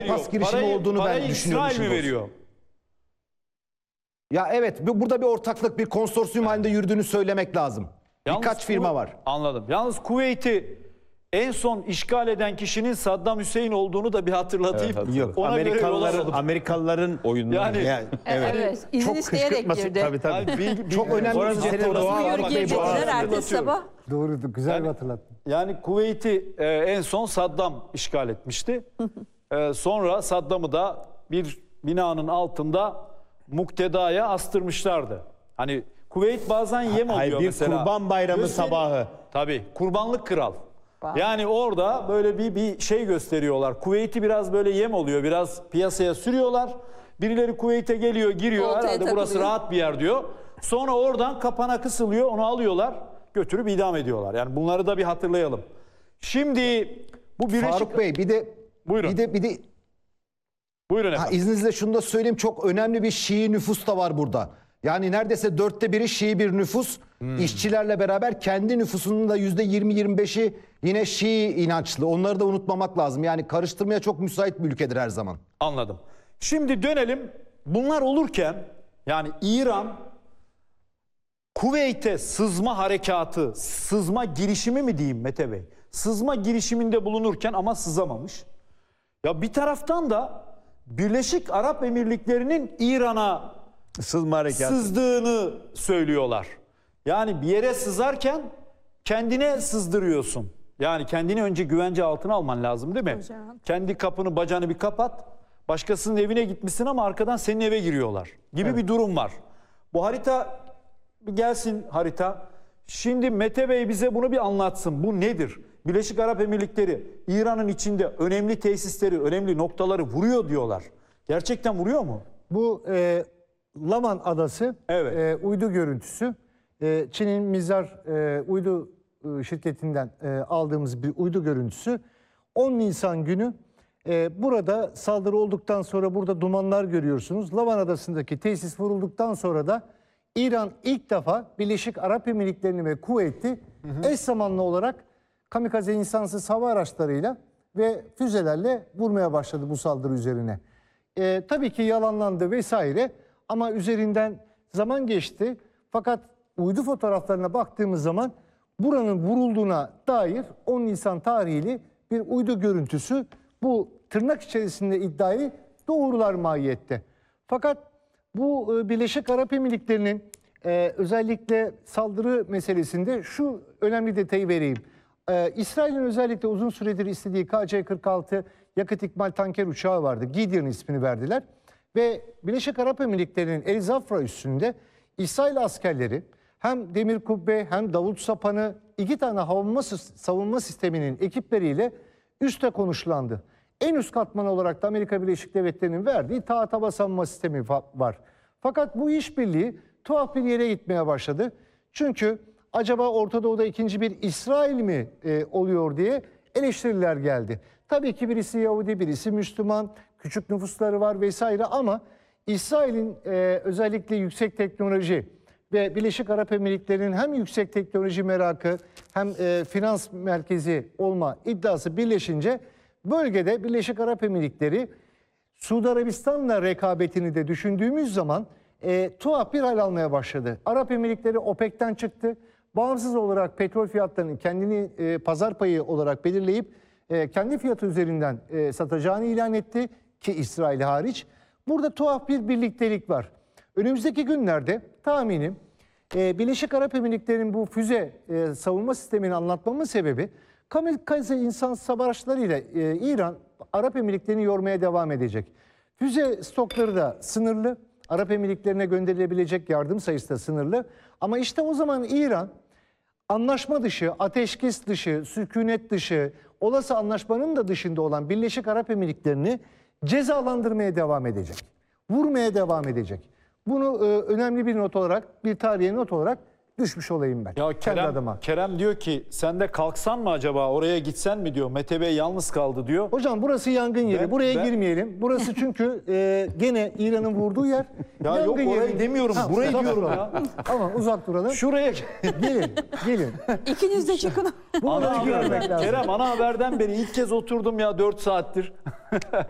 pas girişimi olduğunu ben düşünüyorum. İsrail mi veriyor? Ya evet, burada bir ortaklık, bir konsorsiyum halinde yürüdüğünü söylemek lazım. Birkaç firma var. Anladım. Yalnız Kuveyt'i en son işgal eden kişinin Saddam Hüseyin olduğunu da bir hatırlatayım. Evet, yok. Ona göre yola alalım. Amerikalıların oyunu. Yani, evet. İzin çok isteyerek kışkırtması. girdi. Tabii. Çok önemli bir Orası senin doğal Buyur Bak, girecekler ertesi hatırlatıyorum. sabah. Doğrudur. Güzel bir hatırlattın. Yani Kuveyt'i en son Saddam işgal etmişti. Sonra Saddam'ı da bir binanın altında muktedaya astırmışlardı. Hani Kuveyt bazen yem oluyor Hayır, bir mesela. Kurban Bayramı sabahı. Tabii, kurbanlık kral. Yani orada böyle bir şey gösteriyorlar. Kuveyt'i biraz böyle yem oluyor. Biraz piyasaya sürüyorlar. Birileri Kuveyt'e geliyor, giriyor. Oltaya Herhalde burası takılıyor. rahat bir yer diyor. Sonra oradan kapana kısılıyor. Onu alıyorlar. Götürüp idam ediyorlar. Yani bunları da bir hatırlayalım. Şimdi bu Birleşik... Faruk Bey Buyurun. bir de Buyurun efendim. izninizle şunu da söyleyeyim, çok önemli bir Şii nüfus da var burada. Yani neredeyse 1/4 Şii bir nüfus. İşçilerle beraber kendi nüfusunun da %20-25'i yine Şii inançlı. Onları da unutmamak lazım. Yani karıştırmaya çok müsait bir ülkedir her zaman. Anladım. Şimdi dönelim. Bunlar olurken yani İran Kuveyt'e sızma harekatı, sızma girişimi mi diyeyim Mete Bey? Sızma girişiminde bulunurken ama sızamamış. Ya bir taraftan da Birleşik Arap Emirlikleri'nin İran'a Sızma harekatı. sızdığını söylüyorlar. Yani bir yere sızarken kendine sızdırıyorsun. Yani kendini önce güvence altına alman lazım değil mi? Hocam. Kendi kapını bacağını bir kapat. Başkasının evine gitmişsin ama arkadan senin eve giriyorlar gibi bir durum var. Bu harita bir gelsin harita. Şimdi Mete Bey bize bunu bir anlatsın. Bu nedir? Birleşik Arap Emirlikleri İran'ın içinde önemli tesisleri, önemli noktaları vuruyor diyorlar. Gerçekten vuruyor mu? Bu Laman Adası Evet. uydu görüntüsü. Çin'in Mizar uydu şirketinden aldığımız bir uydu görüntüsü. 10 Nisan günü burada saldırı olduktan sonra burada dumanlar görüyorsunuz. Laman Adası'ndaki tesis vurulduktan sonra da İran ilk defa Birleşik Arap Emirlikleri'ni ve Kuveyt'i eş zamanlı olarak kamikaze insansız hava araçlarıyla ve füzelerle vurmaya başladı bu saldırı üzerine. Tabii ki yalanlandı vesaire ama üzerinden zaman geçti. Fakat uydu fotoğraflarına baktığımız zaman buranın vurulduğuna dair 10 Nisan tarihli bir uydu görüntüsü bu tırnak içerisinde iddiayı doğrular mahiyette. Fakat bu Birleşik Arap Emirlikleri'nin özellikle saldırı meselesinde şu önemli detayı vereyim. İsrail'in özellikle uzun süredir istediği KC-46 yakıt ikmal tanker uçağı vardı. Gideon ismini verdiler. Ve Birleşik Arap Emirlikleri'nin El Zafra üssünde İsrail askerleri hem demir kubbe hem davul sapanı 2 tane savunma sisteminin ekipleriyle üste konuşlandı. En üst katman olarak da Amerika Birleşik Devletleri'nin verdiği taht hava savunma sistemi var. Fakat bu işbirliği tuhaf bir yere gitmeye başladı. Çünkü acaba Orta Doğu'da ikinci bir İsrail mi oluyor diye eleştiriler geldi. Tabii ki birisi Yahudi, birisi Müslüman, küçük nüfusları var vesaire ama İsrail'in özellikle yüksek teknoloji ve Birleşik Arap Emirlikleri'nin hem yüksek teknoloji merakı hem finans merkezi olma iddiası birleşince bölgede Birleşik Arap Emirlikleri Suudi Arabistan'la rekabetini de düşündüğümüz zaman tuhaf bir hal almaya başladı. Arap Emirlikleri OPEC'ten çıktı. Bağımsız olarak petrol fiyatlarını kendini pazar payı olarak belirleyip kendi fiyatı üzerinden satacağını ilan etti ki İsrail hariç. Burada tuhaf bir birliktelik var. Önümüzdeki günlerde tahminim Birleşik Arap Emirlikleri'nin bu füze savunma sistemini anlatmamın sebebi kamikaze insansız hava araçlarıyla İran Arap Emirlikleri'ni yormaya devam edecek. Füze stokları da sınırlı. Arap Emirlikleri'ne gönderilebilecek yardım sayısı da sınırlı. Ama işte o zaman İran anlaşma dışı, ateşkes dışı, sükunet dışı, olası anlaşmanın da dışında olan Birleşik Arap Emirlikleri'ni cezalandırmaya devam edecek. Vurmaya devam edecek. Bunu önemli bir not olarak, bir tarihi not olarak düşmüş olayım ben. Ya kendi adıma. Kerem diyor ki sen de kalksan mı acaba oraya gitsen mi diyor. Mete Bey yalnız kaldı diyor. Hocam burası yangın yeri. Buraya girmeyelim. Burası çünkü gene İran'ın vurduğu yer. Ya yok orayı demiyorum. Burayı diyorum ya. Ama uzak duralım. Şuraya Gelin. İkiniz de çıkın. Bunları görmek lazım. Kerem ana haberden beri ilk kez oturdum ya 4 saattir.